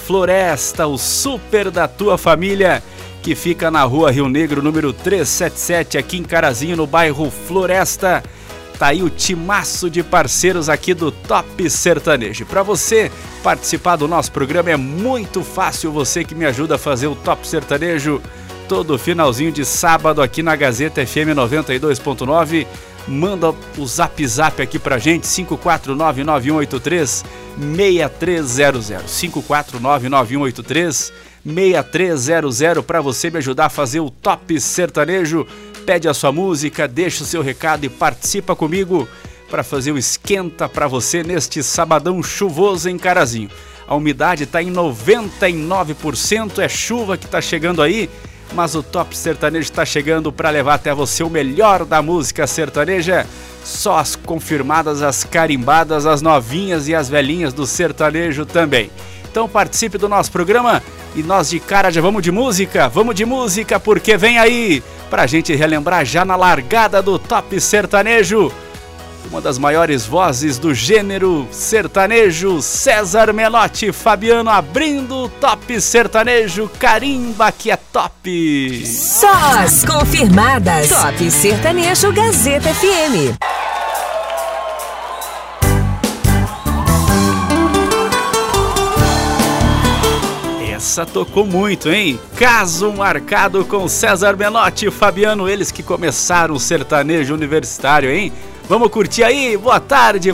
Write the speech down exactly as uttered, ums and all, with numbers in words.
Floresta, o super da tua família, que fica na rua Rio Negro, número trezentos e setenta e sete, aqui em Carazinho, no bairro Floresta. Tá aí o timaço de parceiros aqui do Top Sertanejo. Para você participar do nosso programa é muito fácil, você que me ajuda a fazer o Top Sertanejo todo finalzinho de sábado aqui na Gazeta F M noventa e dois ponto nove. Manda o zap zap aqui pra gente, cinco quatro nove nove um oito três seis três zero zero, cinco quatro nove nove um oito três seis três zero zero, para você me ajudar a fazer o Top Sertanejo. Pede a sua música, deixa o seu recado e participa comigo para fazer o esquenta para você neste sabadão chuvoso em Carazinho. A umidade está em noventa e nove por cento, é chuva que está chegando aí, mas o Top Sertanejo está chegando para levar até você o melhor da música sertaneja. Só as confirmadas, as carimbadas, as novinhas e as velhinhas do sertanejo também. Então participe do nosso programa e nós de cara já vamos de música, vamos de música porque vem aí, pra gente relembrar já na largada do Top Sertanejo, uma das maiores vozes do gênero sertanejo, César Menotti, Fabiano abrindo o Top Sertanejo, carimba que é top. Só as confirmadas. Top Sertanejo Gazeta F M. Essa tocou muito, hein? Caso marcado com César Menotti e Fabiano, eles que começaram o sertanejo universitário, hein? Vamos curtir aí? Boa tarde